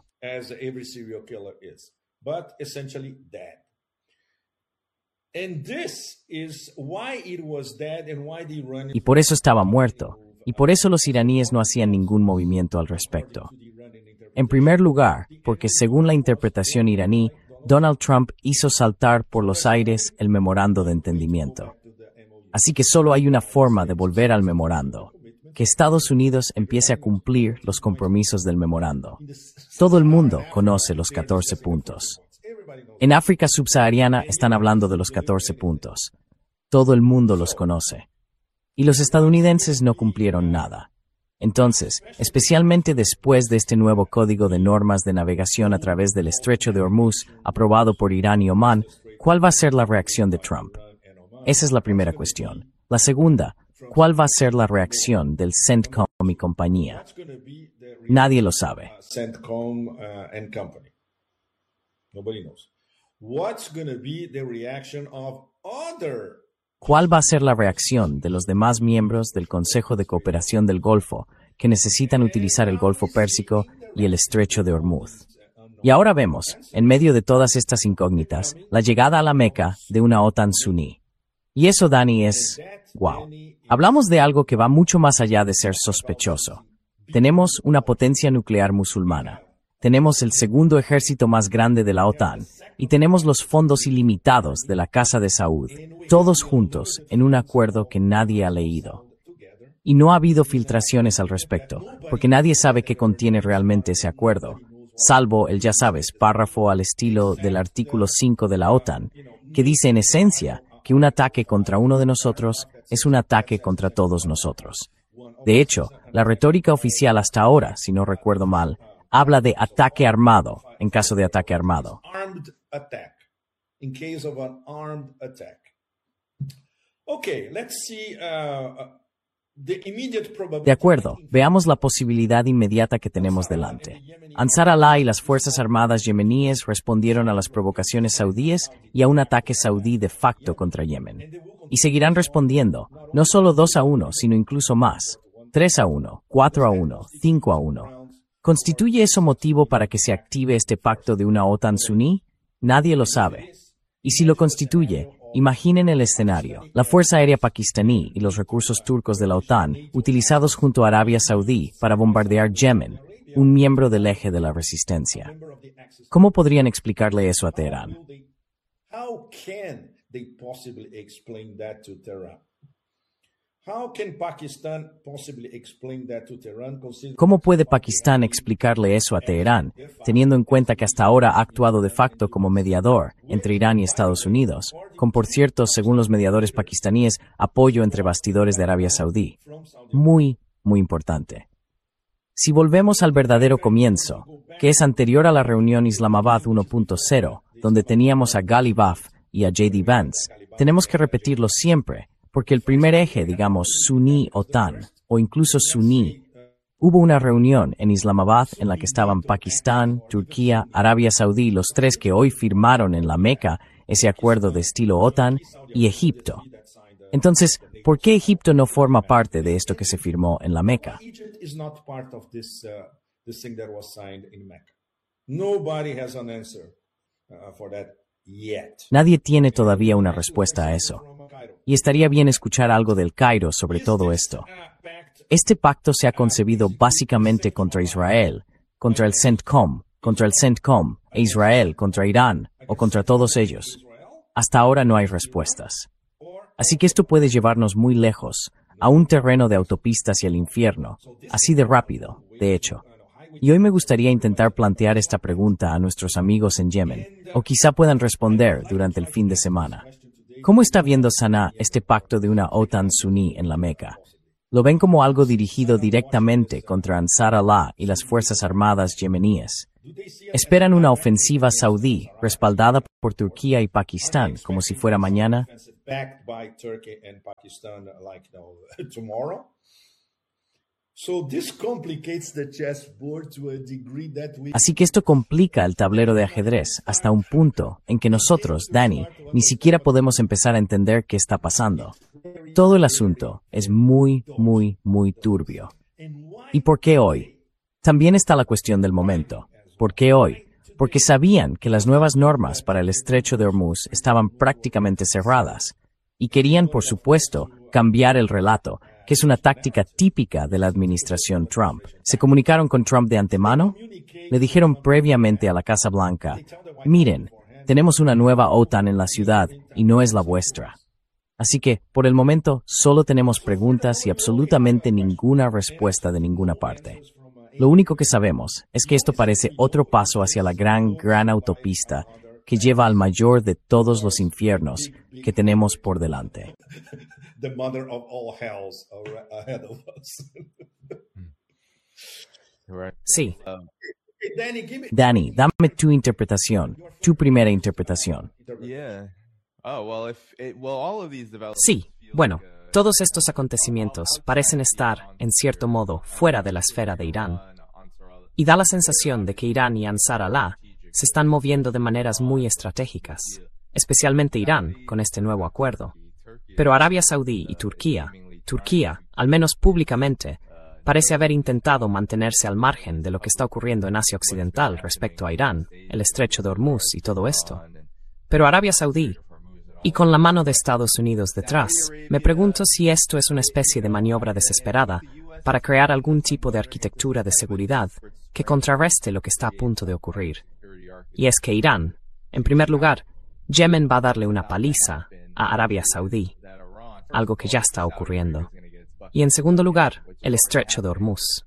Y por eso estaba muerto. Y por eso los iraníes no hacían ningún movimiento al respecto. En primer lugar, porque según la interpretación iraní, Donald Trump hizo saltar por los aires el memorando de entendimiento. Así que solo hay una forma de volver al memorando, que Estados Unidos empiece a cumplir los compromisos del memorando. Todo el mundo conoce los catorce puntos. En África subsahariana están hablando de los catorce puntos. Todo el mundo los conoce. Y los estadounidenses no cumplieron nada. Entonces, especialmente después de este nuevo código de normas de navegación a través del estrecho de Hormuz, aprobado por Irán y Omán, ¿cuál va a ser la reacción de Trump? Esa es la primera cuestión. La segunda, ¿cuál va a ser la reacción del CENTCOM y compañía? Nadie lo sabe. CENTCOM uh, and company. Nobody knows. What's going to be the reaction of other ¿Cuál va a ser la reacción de los demás miembros del Consejo de Cooperación del Golfo que necesitan utilizar el Golfo Pérsico y el Estrecho de Hormuz? Y ahora vemos, en medio de todas estas incógnitas, la llegada a la Meca de una OTAN suní. Y eso, Dani, es... ¡wow! Hablamos de algo que va mucho más allá de ser sospechoso. Tenemos una potencia nuclear musulmana. Tenemos el segundo ejército más grande de la OTAN y tenemos los fondos ilimitados de la Casa de Saud, todos juntos en un acuerdo que nadie ha leído. Y no ha habido filtraciones al respecto, porque nadie sabe qué contiene realmente ese acuerdo, salvo el, ya sabes, párrafo al estilo del artículo cinco de la OTAN, que dice en esencia que un ataque contra uno de nosotros es un ataque contra todos nosotros. De hecho, la retórica oficial hasta ahora, si no recuerdo mal, habla de ataque armado, en caso de ataque armado. De acuerdo, veamos la posibilidad inmediata que tenemos delante. Ansar Allah y las Fuerzas Armadas yemeníes respondieron a las provocaciones saudíes y a un ataque saudí de facto contra Yemen. Y seguirán respondiendo, no solo dos a uno, sino incluso más, tres a uno, cuatro a uno, cinco a uno. ¿Constituye eso motivo para que se active este pacto de una OTAN suní? Nadie lo sabe. Y si lo constituye, imaginen el escenario. La Fuerza Aérea Pakistaní y los recursos turcos de la OTAN, utilizados junto a Arabia Saudí para bombardear Yemen, un miembro del eje de la resistencia. ¿Cómo podrían explicarle eso a Teherán? ¿Cómo puede Pakistán explicarle eso a Teherán, teniendo en cuenta que hasta ahora ha actuado de facto como mediador entre Irán y Estados Unidos, con, por cierto, según los mediadores pakistaníes, apoyo entre bastidores de Arabia Saudí? Muy, muy importante. Si volvemos al verdadero comienzo, que es anterior a la reunión Islamabad uno punto cero, donde teníamos a Ghalibaf y a J D Vance, tenemos que repetirlo siempre, porque el primer eje, digamos, suní-OTAN, o incluso suní, hubo una reunión en Islamabad en la que estaban Pakistán, Turquía, Arabia Saudí, los tres que hoy firmaron en la Meca ese acuerdo de estilo OTAN, y Egipto. Entonces, ¿por qué Egipto no forma parte de esto que se firmó en la Meca? uh, for that yet. Nadie tiene todavía una respuesta a eso. Y estaría bien escuchar algo del Cairo sobre todo esto. Este pacto se ha concebido básicamente contra Israel, contra el CENTCOM, contra el CENTCOM, e Israel contra Irán, o contra todos ellos. Hasta ahora no hay respuestas. Así que esto puede llevarnos muy lejos, a un terreno de autopista hacia el infierno, así de rápido, de hecho. Y hoy me gustaría intentar plantear esta pregunta a nuestros amigos en Yemen, o quizá puedan responder durante el fin de semana. ¿Cómo está viendo Sanaa este pacto de una OTAN suní en la Meca? ¿Lo ven como algo dirigido directamente contra Ansar Allah y las Fuerzas Armadas yemeníes? ¿Esperan una ofensiva saudí respaldada por Turquía y Pakistán como si fuera mañana? Así que esto complica el tablero de ajedrez hasta un punto en que nosotros, Danny, ni siquiera podemos empezar a entender qué está pasando. Todo el asunto es muy, muy, muy turbio. ¿Y por qué hoy? También está la cuestión del momento. ¿Por qué hoy? Porque sabían que las nuevas normas para el estrecho de Hormuz estaban prácticamente cerradas y querían, por supuesto, cambiar el relato, que es una táctica típica de la administración Trump. ¿Se comunicaron con Trump de antemano? Le dijeron previamente a la Casa Blanca, miren, tenemos una nueva OTAN en la ciudad y no es la vuestra. Así que, por el momento, solo tenemos preguntas y absolutamente ninguna respuesta de ninguna parte. Lo único que sabemos es que esto parece otro paso hacia la gran, gran autopista que lleva al mayor de todos los infiernos que tenemos por delante. The mother of all hells ahead of us. Sí. Danny, dame tu interpretación, tu primera interpretación. Sí, bueno, todos estos acontecimientos parecen estar, en cierto modo, fuera de la esfera de Irán. Y da la sensación de que Irán y Ansar Allah se están moviendo de maneras muy estratégicas, especialmente Irán, con este nuevo acuerdo. Pero Arabia Saudí y Turquía, Turquía, al menos públicamente, parece haber intentado mantenerse al margen de lo que está ocurriendo en Asia Occidental respecto a Irán, el estrecho de Hormuz y todo esto. Pero Arabia Saudí, y con la mano de Estados Unidos detrás, me pregunto si esto es una especie de maniobra desesperada para crear algún tipo de arquitectura de seguridad que contrarreste lo que está a punto de ocurrir. Y es que Irán, en primer lugar, Yemen va a darle una paliza a Arabia Saudí, algo que ya está ocurriendo. Y en segundo lugar, el estrecho de Hormuz.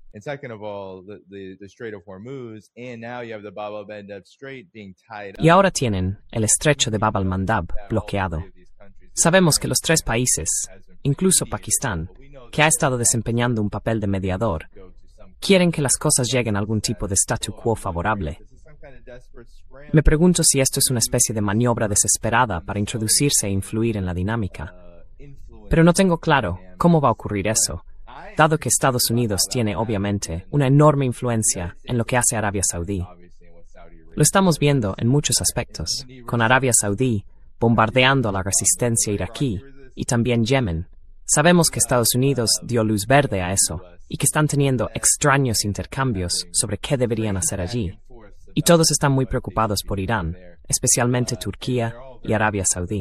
Y ahora tienen el estrecho de Bab al-Mandab bloqueado. Sabemos que los tres países, incluso Pakistán, que ha estado desempeñando un papel de mediador, quieren que las cosas lleguen a algún tipo de statu quo favorable. Me pregunto si esto es una especie de maniobra desesperada para introducirse e influir en la dinámica. Pero no tengo claro cómo va a ocurrir eso, dado que Estados Unidos tiene, obviamente, una enorme influencia en lo que hace Arabia Saudí. Lo estamos viendo en muchos aspectos, con Arabia Saudí bombardeando a la resistencia iraquí y también Yemen. Sabemos que Estados Unidos dio luz verde a eso y que están teniendo extraños intercambios sobre qué deberían hacer allí. Y todos están muy preocupados por Irán, especialmente Turquía y Arabia Saudí.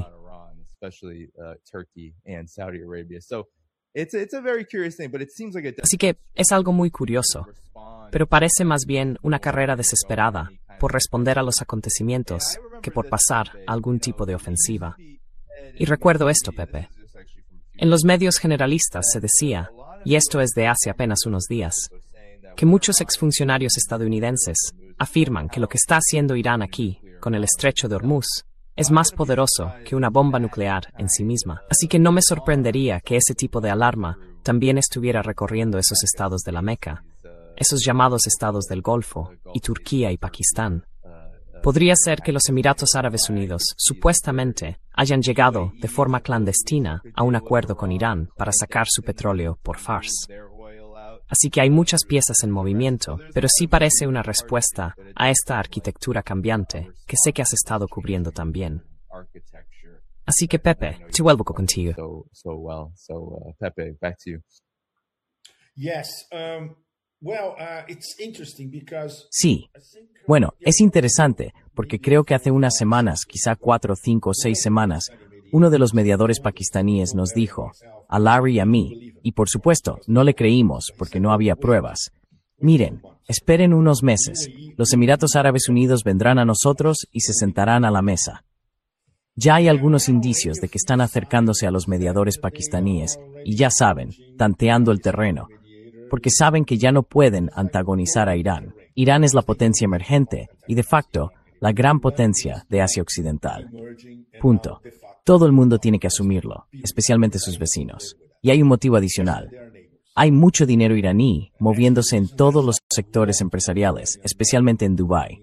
Así que es algo muy curioso, pero parece más bien una carrera desesperada por responder a los acontecimientos que por pasar a algún tipo de ofensiva. Y recuerdo esto, Pepe. En los medios generalistas se decía, y esto es de hace apenas unos días, que muchos exfuncionarios estadounidenses afirman que lo que está haciendo Irán aquí, con el estrecho de Hormuz, es más poderoso que una bomba nuclear en sí misma. Así que no me sorprendería que ese tipo de alarma también estuviera recorriendo esos estados de la Meca, esos llamados estados del Golfo, y Turquía y Pakistán. Podría ser que los Emiratos Árabes Unidos, supuestamente, hayan llegado de forma clandestina a un acuerdo con Irán para sacar su petróleo por Fars. Así que hay muchas piezas en movimiento, pero sí parece una respuesta a esta arquitectura cambiante que sé que has estado cubriendo también. Así que, Pepe, te vuelvo contigo. Yes, um, Sí. Bueno, es interesante, porque creo que hace unas semanas, quizá cuatro, cinco o seis semanas, uno de los mediadores pakistaníes nos dijo, a Larry y a mí, y por supuesto, no le creímos porque no había pruebas. Miren, esperen unos meses, los Emiratos Árabes Unidos vendrán a nosotros y se sentarán a la mesa. Ya hay algunos indicios de que están acercándose a los mediadores pakistaníes y ya saben, tanteando el terreno, porque saben que ya no pueden antagonizar a Irán. Irán es la potencia emergente y, de facto, la gran potencia de Asia Occidental. Punto. Todo el mundo tiene que asumirlo, especialmente sus vecinos. Y hay un motivo adicional. Hay mucho dinero iraní moviéndose en todos los sectores empresariales, especialmente en Dubái.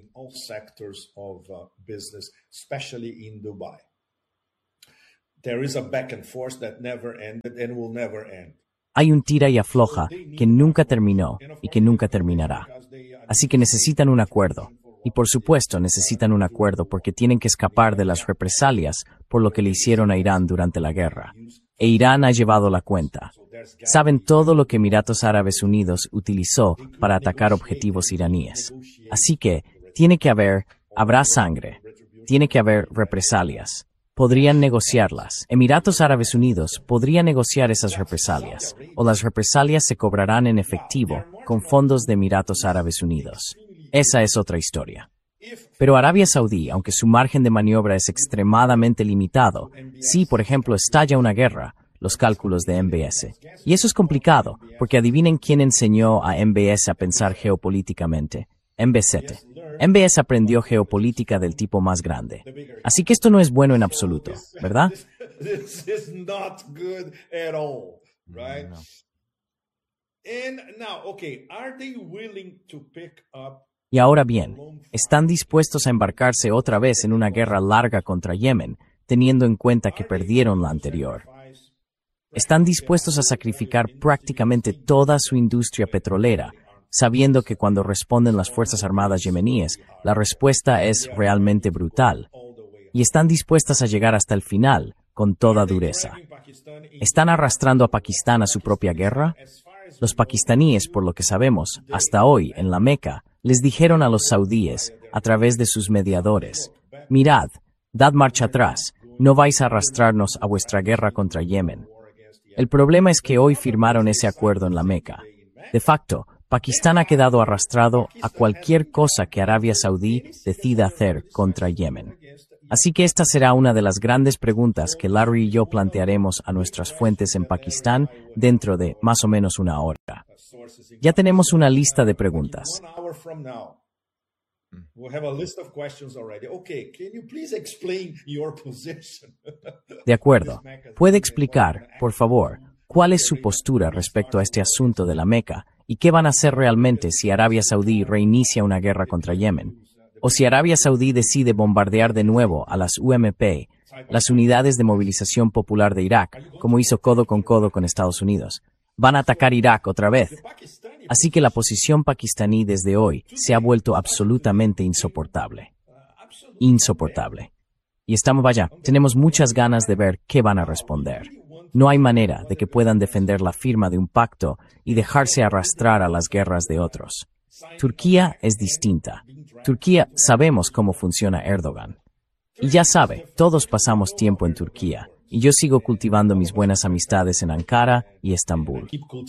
Hay un tira y afloja que nunca terminó y que nunca terminará. Así que necesitan un acuerdo. Y por supuesto necesitan un acuerdo porque tienen que escapar de las represalias por lo que le hicieron a Irán durante la guerra. E Irán ha llevado la cuenta. Saben todo lo que Emiratos Árabes Unidos utilizó para atacar objetivos iraníes. Así que tiene que haber, habrá sangre. Tiene que haber represalias. Podrían negociarlas. Emiratos Árabes Unidos podría negociar esas represalias, o las represalias se cobrarán en efectivo con fondos de Emiratos Árabes Unidos. Esa es otra historia. Pero Arabia Saudí, aunque su margen de maniobra es extremadamente limitado, si, por ejemplo, estalla una guerra, los cálculos de M B S. Y eso es complicado, porque adivinen quién enseñó a M B S a pensar geopolíticamente. M B S. M B S aprendió geopolítica del tipo más grande. Así que esto no es bueno en absoluto, ¿verdad? Y ahora bien, ¿están dispuestos a embarcarse otra vez en una guerra larga contra Yemen, teniendo en cuenta que perdieron la anterior? ¿Están dispuestos a sacrificar prácticamente toda su industria petrolera, sabiendo que cuando responden las Fuerzas Armadas yemeníes, la respuesta es realmente brutal? Y están dispuestas a llegar hasta el final, con toda dureza. ¿Están arrastrando a Pakistán a su propia guerra? Los pakistaníes, por lo que sabemos, hasta hoy, en la Meca, les dijeron a los saudíes, a través de sus mediadores, mirad, dad marcha atrás, no vais a arrastrarnos a vuestra guerra contra Yemen. El problema es que hoy firmaron ese acuerdo en la Meca. De facto, Pakistán ha quedado arrastrado a cualquier cosa que Arabia Saudí decida hacer contra Yemen. Así que esta será una de las grandes preguntas que Larry y yo plantearemos a nuestras fuentes en Pakistán dentro de más o menos una hora. Ya tenemos una lista de preguntas. De acuerdo. ¿Puede explicar, por favor, cuál es su postura respecto a este asunto de la Meca y qué van a hacer realmente si Arabia Saudí reinicia una guerra contra Yemen? O si Arabia Saudí decide bombardear de nuevo a las U M P, las Unidades de Movilización Popular de Irak, como hizo codo con codo con Estados Unidos. Van a atacar Irak otra vez. Así que la posición pakistaní desde hoy se ha vuelto absolutamente insoportable. Insoportable. Y estamos, vaya, tenemos muchas ganas de ver qué van a responder. No hay manera de que puedan defender la firma de un pacto y dejarse arrastrar a las guerras de otros. Turquía es distinta. Turquía, sabemos cómo funciona Erdogan. Y ya sabe, todos pasamos tiempo en Turquía. Y yo sigo cultivando mis buenas amistades en Ankara y Estambul.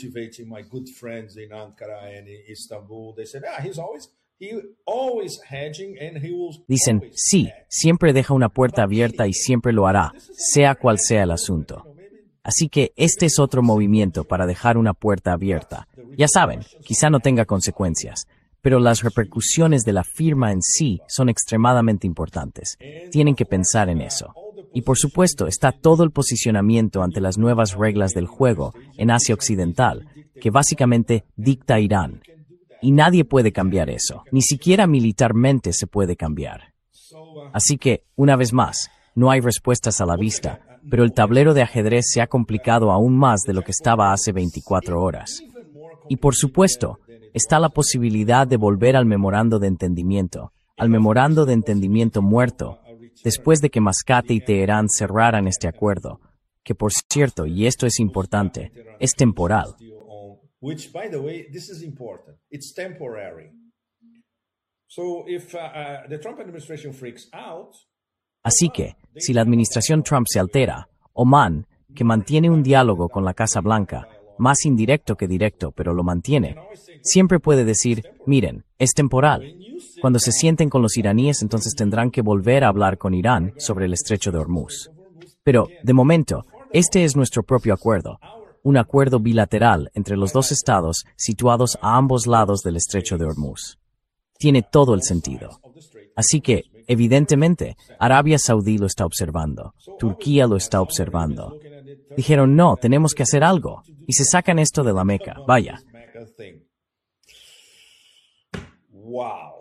Dicen, sí, siempre deja una puerta abierta y siempre lo hará, sea cual sea el asunto. Así que este es otro movimiento para dejar una puerta abierta. Ya saben, quizá no tenga consecuencias, pero las repercusiones de la firma en sí son extremadamente importantes. Tienen que pensar en eso. Y por supuesto está todo el posicionamiento ante las nuevas reglas del juego en Asia Occidental, que básicamente dicta Irán. Y nadie puede cambiar eso, ni siquiera militarmente se puede cambiar. Así que, una vez más, no hay respuestas a la vista, pero el tablero de ajedrez se ha complicado aún más de lo que estaba hace veinticuatro horas. Y por supuesto, está la posibilidad de volver al memorando de entendimiento, al memorando de entendimiento muerto, después de que Mascate y Teherán cerraran este acuerdo, que por cierto, y esto es importante, es temporal. which, by the way, this is important. It's temporary. So if uh, uh, the Trump administration freaks out, Así que, si la administración Trump se altera, Oman, que mantiene un diálogo con la Casa Blanca, más indirecto que directo, pero lo mantiene, siempre puede decir, miren, es temporal. Cuando se sienten con los iraníes, entonces tendrán que volver a hablar con Irán sobre el estrecho de Hormuz. Pero, de momento, este es nuestro propio acuerdo, un acuerdo bilateral entre los dos estados situados a ambos lados del estrecho de Hormuz. Tiene todo el sentido. Así que, evidentemente, Arabia Saudí lo está observando, Turquía lo está observando. Dijeron, no, tenemos que hacer algo, y se sacan esto de la Meca, vaya. wow.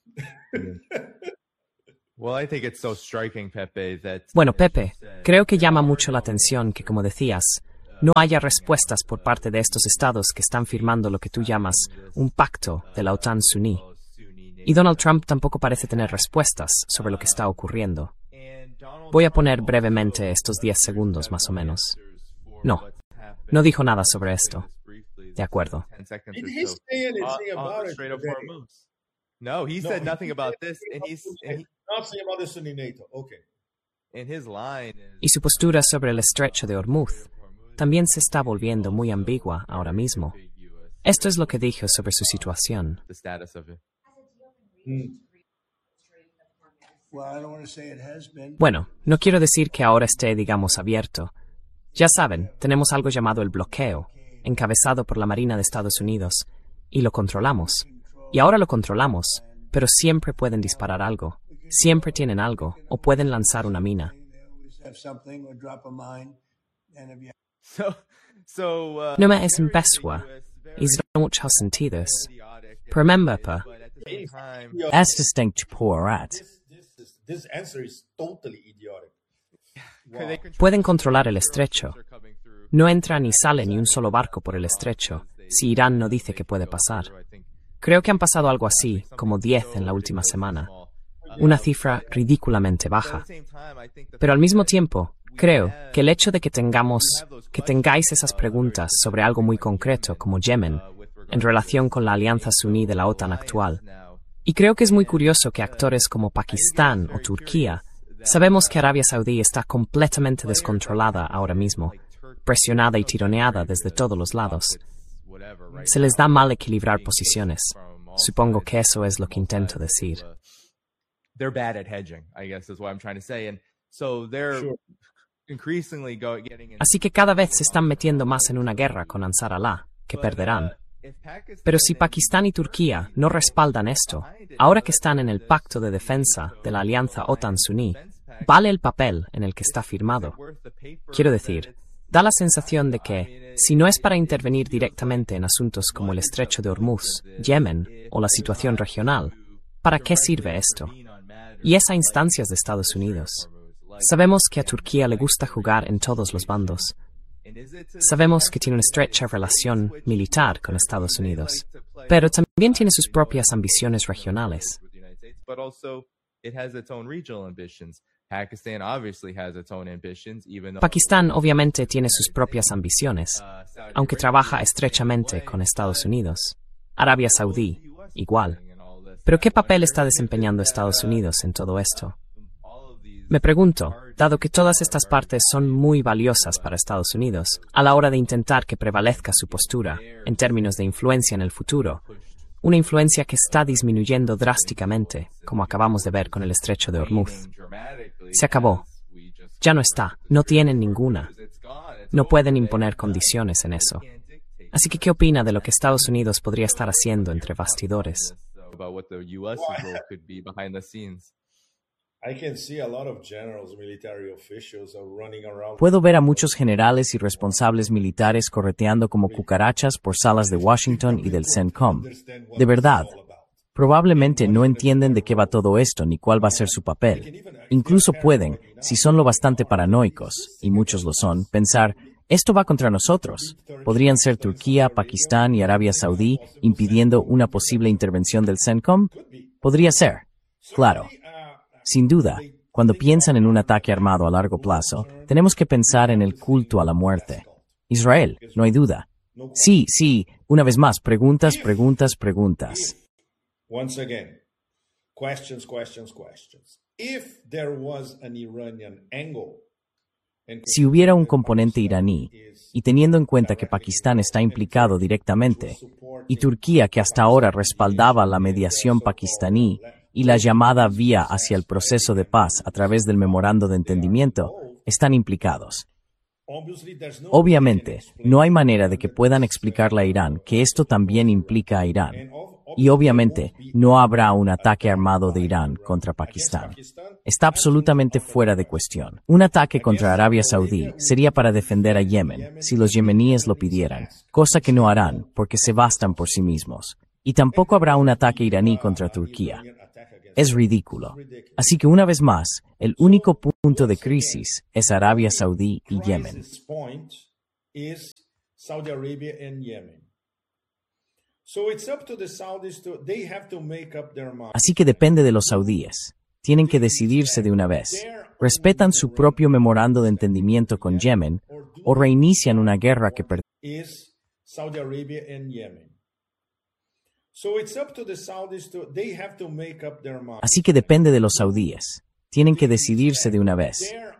Bueno, Pepe, creo que llama mucho la atención que, como decías, no haya respuestas por parte de estos estados que están firmando lo que tú llamas un pacto de la OTAN suní. Y Donald Trump tampoco parece tener respuestas sobre lo que está ocurriendo. Voy a poner brevemente estos diez segundos más o menos. No, no dijo nada sobre esto. De acuerdo. Did he say anything about it today? No, he said No, nothing he about said this, and he's and he, nothing about this in NATO. Okay. and his line Y su postura sobre el estrecho de Hormuz también se está volviendo muy ambigua ahora mismo. Esto es lo que dijo sobre su situación. the status of it. Bueno, no quiero decir que ahora esté, digamos, abierto. Ya saben, tenemos algo llamado el bloqueo, encabezado por la Marina de Estados Unidos, y lo controlamos. Y ahora lo controlamos, pero siempre pueden disparar algo, siempre tienen algo, o pueden lanzar una mina. So, so uh, No me es un peswa, y muchos sentidos. Remember, pa, Es distinct por Arat. This, is, this answer is totally idiotic. pueden controlar el estrecho. No entra ni sale ni un solo barco por el estrecho, si Irán no dice que puede pasar. Creo que han pasado algo así, como diez en la última semana. Una cifra ridículamente baja. Pero al mismo tiempo, creo que el hecho de que tengamos, que tengáis esas preguntas sobre algo muy concreto como Yemen, en relación con la alianza suní de la OTAN actual, y creo que es muy curioso que actores como Pakistán o Turquía, sabemos que Arabia Saudí está completamente descontrolada ahora mismo, presionada y tironeada desde todos los lados. Se les da mal equilibrar posiciones. Supongo que eso es lo que intento decir. they're bad at hedging, I guess is what I'm trying to say, and so they're Sure. increasingly go, getting in. Así que cada vez se están metiendo más en una guerra con Ansar Allah, que perderán. If Pakistan Pero si Pakistán y Turquía no respaldan esto, ahora que están en el pacto de defensa de la alianza OTAN-Suní, vale el papel en el que está firmado. Quiero decir, da la sensación de que, si no es para intervenir directamente en asuntos como el estrecho de Hormuz, Yemen o la situación regional, ¿para qué sirve esto? Y es a instancias de Estados Unidos. Sabemos que a Turquía le gusta jugar en todos los bandos. Sabemos que tiene una estrecha relación militar con Estados Unidos, pero también tiene sus propias ambiciones regionales. But also it has its own regional ambitions. Pakistan obviously has its own ambitions, even though Pakistán obviamente tiene sus propias ambiciones, aunque trabaja estrechamente con Estados Unidos. Arabia Saudí, igual. Pero ¿qué papel está desempeñando Estados Unidos en todo esto? Me pregunto, dado que todas estas partes son muy valiosas para Estados Unidos, a la hora de intentar que prevalezca su postura, en términos de influencia en el futuro, una influencia que está disminuyendo drásticamente, como acabamos de ver con el estrecho de Hormuz. Se acabó. Ya no está, no tienen ninguna. No pueden imponer condiciones en eso. Así que, ¿qué opina de lo que Estados Unidos podría estar haciendo entre bastidores? about what the U S's role could be behind the scenes. I can see a lot of generals, military officials are running around. Puedo ver a muchos generales y responsables militares correteando como cucarachas por salas de Washington y del CENTCOM. De verdad, probablemente no entienden de qué va todo esto ni cuál va a ser su papel. Incluso pueden, si son lo bastante paranoicos, y muchos lo son, pensar, esto va contra nosotros. Podrían ser Turquía, Pakistán y Arabia Saudí impidiendo una posible intervención del CENTCOM. Podría ser, claro. Sin duda, cuando piensan en un ataque armado a largo plazo, tenemos que pensar en el culto a la muerte. Israel, no hay duda. Sí, sí, una vez más, preguntas, preguntas, preguntas. Once again, questions, questions, questions. If there was an Iranian angle, Si hubiera un componente iraní, y teniendo en cuenta que Pakistán está implicado directamente, y Turquía, que hasta ahora respaldaba la mediación pakistaní y la llamada vía hacia el proceso de paz a través del memorando de entendimiento, están implicados. Obviamente, no hay manera de que puedan explicarle a Irán que esto también implica a Irán. Y obviamente, no habrá un ataque armado de Irán contra Pakistán. Está absolutamente fuera de cuestión. Un ataque contra Arabia Saudí sería para defender a Yemen, si los yemeníes lo pidieran, cosa que no harán porque se bastan por sí mismos. Y tampoco habrá un ataque iraní contra Turquía. Es ridículo. Así que una vez más, el único punto de crisis es Arabia Saudí y Yemen. Así que depende de los saudíes. Tienen que decidirse de una vez. ¿Respetan su propio memorando de entendimiento con Yemen o reinician una guerra que pertenece? Así que depende de los saudíes. Tienen que decidirse de una vez.